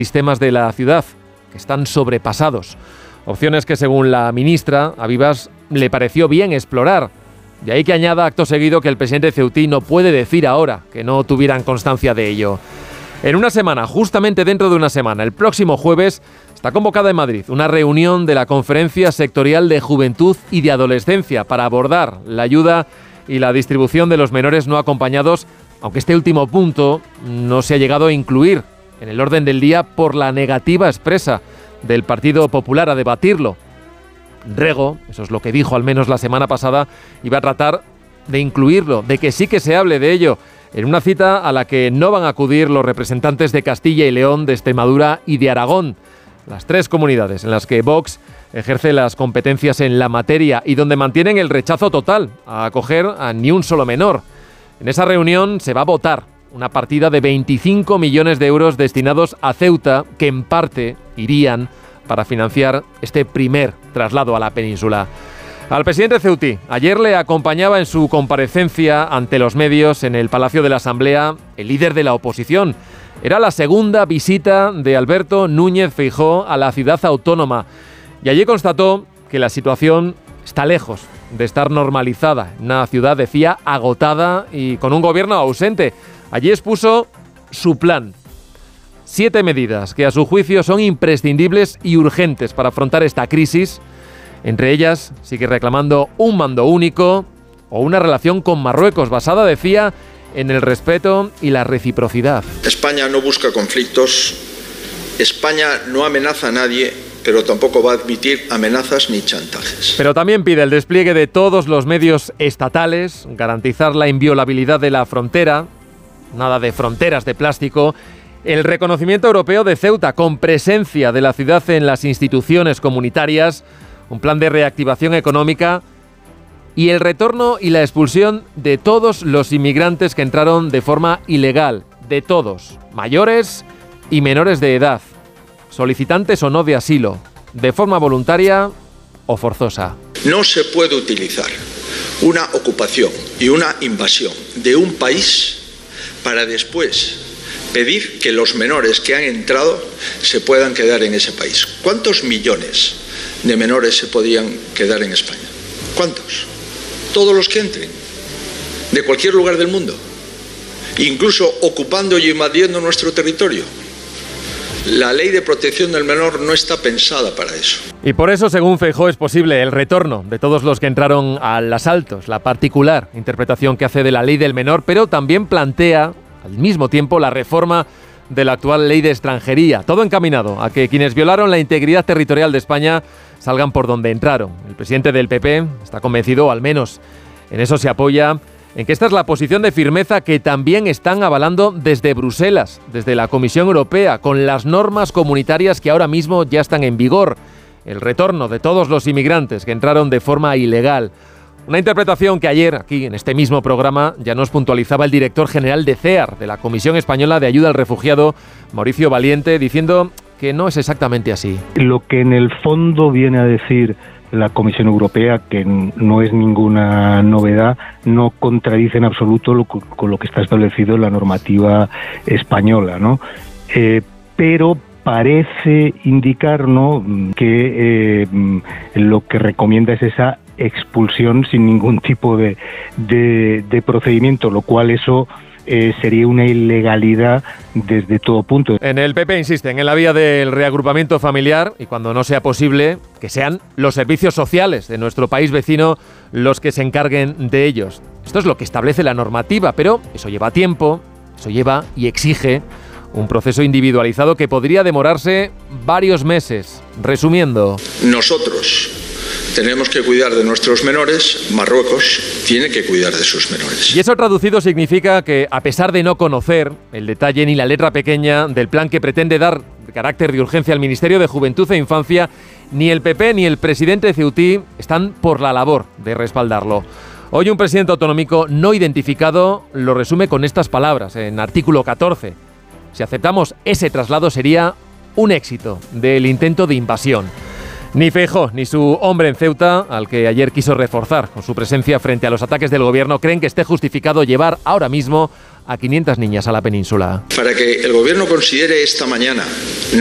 sistemas de la ciudad, que están sobrepasados. Opciones que, según la ministra, a Vivas le pareció bien explorar. De ahí que añada acto seguido que el presidente ceutí no puede decir ahora que no tuvieran constancia de ello. En una semana, justamente dentro de una semana, el próximo jueves, está convocada en Madrid una reunión de la Conferencia Sectorial de Juventud y de Adolescencia para abordar la ayuda y la distribución de los menores no acompañados, aunque este último punto no se ha llegado a incluir en el orden del día por la negativa expresa del Partido Popular a debatirlo. Rego, eso es lo que dijo al menos la semana pasada, iba a tratar de incluirlo, de que sí que se hable de ello, en una cita a la que no van a acudir los representantes de Castilla y León, de Extremadura y de Aragón, las tres comunidades en las que Vox ejerce las competencias en la materia y donde mantienen el rechazo total a acoger a ni un solo menor. En esa reunión se va a votar una partida de 25 millones de euros destinados a Ceuta, que en parte irían para financiar este primer traslado a la península. Al presidente ceutí ayer le acompañaba en su comparecencia ante los medios en el Palacio de la Asamblea el líder de la oposición. Era la segunda visita de Alberto Núñez Feijóo a la ciudad autónoma y allí constató que la situación está lejos de estar normalizada. Una ciudad, decía, agotada y con un gobierno ausente. Allí expuso su plan. 7 medidas que a su juicio son imprescindibles y urgentes para afrontar esta crisis. Entre ellas sigue reclamando un mando único o una relación con Marruecos basada, decía, en el respeto y la reciprocidad. España no busca conflictos, España no amenaza a nadie, pero tampoco va a admitir amenazas ni chantajes. Pero también pide el despliegue de todos los medios estatales, garantizar la inviolabilidad de la frontera, nada de fronteras de plástico, el reconocimiento europeo de Ceuta con presencia de la ciudad en las instituciones comunitarias, un plan de reactivación económica y el retorno y la expulsión de todos los inmigrantes que entraron de forma ilegal, de todos, mayores y menores de edad, solicitantes o no de asilo, de forma voluntaria o forzosa. No se puede utilizar una ocupación y una invasión de un país para después pedir que los menores que han entrado se puedan quedar en ese país. ¿Cuántos millones de menores se podían quedar en España? ¿Cuántos? Todos los que entren, de cualquier lugar del mundo, incluso ocupando y invadiendo nuestro territorio. La ley de protección del menor no está pensada para eso. Y por eso, según Feijóo, es posible el retorno de todos los que entraron al asalto, la particular interpretación que hace de la ley del menor, pero también plantea al mismo tiempo la reforma de la actual ley de extranjería. Todo encaminado a que quienes violaron la integridad territorial de España salgan por donde entraron. El presidente del PP está convencido, o al menos en eso se apoya, en que esta es la posición de firmeza que también están avalando desde Bruselas, desde la Comisión Europea, con las normas comunitarias que ahora mismo ya están en vigor. El retorno de todos los inmigrantes que entraron de forma ilegal. Una interpretación que ayer, aquí en este mismo programa, ya nos puntualizaba el director general de CEAR, de la Comisión Española de Ayuda al Refugiado, Mauricio Valiente, diciendo que no es exactamente así. Lo que en el fondo viene a decir la Comisión Europea, que no es ninguna novedad, no contradice en absoluto con lo que está establecido en la normativa española, ¿no? Pero parece indicar, ¿no?, que lo que recomienda es esa expulsión sin ningún tipo de procedimiento, lo cual eso sería una ilegalidad desde todo punto. En el PP insisten en la vía del reagrupamiento familiar y cuando no sea posible, que sean los servicios sociales de nuestro país vecino los que se encarguen de ellos. Esto es lo que establece la normativa, pero eso lleva tiempo, eso lleva y exige un proceso individualizado que podría demorarse varios meses. Resumiendo, nosotros tenemos que cuidar de nuestros menores, Marruecos tiene que cuidar de sus menores. Y eso traducido significa que, a pesar de no conocer el detalle ni la letra pequeña del plan que pretende dar carácter de urgencia al Ministerio de Juventud e Infancia, ni el PP ni el presidente ceutí están por la labor de respaldarlo. Hoy un presidente autonómico no identificado lo resume con estas palabras en artículo 14. Si aceptamos ese traslado sería un éxito del intento de invasión. Ni Feijóo ni su hombre en Ceuta, al que ayer quiso reforzar con su presencia frente a los ataques del gobierno, creen que esté justificado llevar ahora mismo a 500 niñas a la península. Para que el Gobierno considere esta mañana